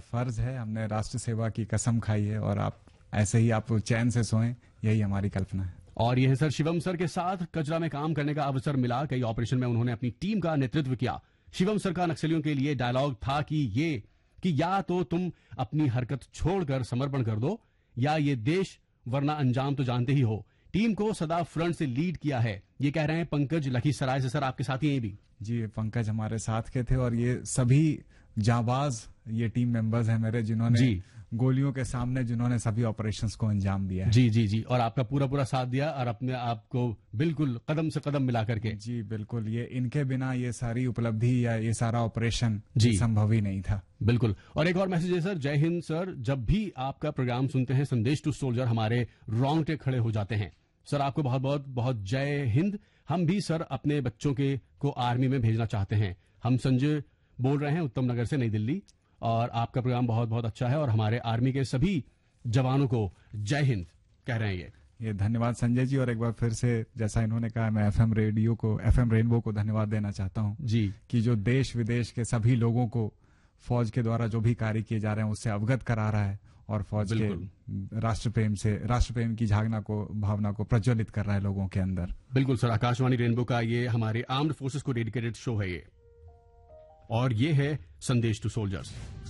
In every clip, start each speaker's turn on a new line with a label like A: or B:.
A: फर्ज है, हमने राष्ट्र सेवा की कसम खाई है और आप ऐसे ही आप चैन से सोएं, यही हमारी कल्पना है।
B: और यह सर शिवम सर के साथ कचरा में काम करने का अवसर मिला। कई ऑपरेशन में उन्होंने अपनी टीम का नेतृत्व किया। शिवम सर का नक्सलियों के लिए डायलॉग था कि या तो तुम अपनी हरकत छोड़कर समर्पण कर दो या ये देश, वरना अंजाम तो जानते ही हो। टीम को सदा फ्रंट से लीड किया है, ये कह रहे हैं पंकज लखीसराय से। सर आपके साथ ही भी
A: जी, पंकज हमारे साथ के थे और ये सभी जाबाज ये टीम मेंबर्स हैं मेरे, जिन्होंने गोलियों के सामने जिन्होंने सभी ऑपरेशंस को अंजाम दिया है।
B: जी, और आपका पूरा साथ दिया और अपने आप को बिल्कुल कदम से कदम मिला करके।
A: जी बिल्कुल, ये इनके बिना ये सारी उपलब्धि या ये सारा ऑपरेशन संभव ही नहीं था।
B: बिल्कुल। और एक और मैसेज है सर, जय हिंद सर। जब भी आपका प्रोग्राम सुनते हैं संदेश टू सोल्जर, हमारे रोंगटे खड़े हो जाते हैं। सर आपको बहुत जय हिंद। हम भी सर अपने बच्चों को आर्मी में भेजना चाहते हैं। हम संजय बोल रहे हैं उत्तम नगर से, नई दिल्ली, और आपका प्रोग्राम बहुत अच्छा है और हमारे आर्मी के सभी जवानों को जय हिंद कह रहे हैं।
A: ये धन्यवाद संजय जी। और एक बार फिर से जैसा इन्होंने कहा, मैं एफएम रेनबो को धन्यवाद देना चाहता हूं
B: जी, कि
A: जो देश विदेश के सभी लोगों को फौज के द्वारा जो भी कार्य किए जा रहे हैं उससे अवगत करा रहा है और फौज के राष्ट्रप्रेम की भावना को प्रज्वलित कर रहा है लोगों के अंदर।
B: बिल्कुल सर, आकाशवाणी रेनबो का ये हमारे आर्म्ड फोर्सेस को डेडिकेटेड शो है ये, और ये है संदेश टू सोल्जर्स।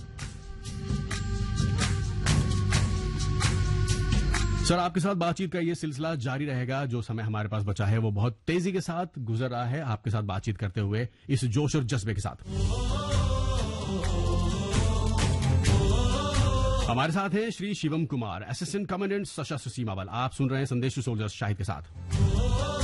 B: सर आपके साथ बातचीत का ये सिलसिला जारी रहेगा। जो समय हमारे पास बचा है वो बहुत तेजी के साथ गुजर रहा है, आपके साथ बातचीत करते हुए इस जोश और जज्बे के साथ। हमारे साथ हैं श्री शिवम कुमार, असिस्टेंट कमांडेंट सशस्त्र सीमा बल। आप सुन रहे हैं संदेश टू सोल्जर्स शाहिद के साथ।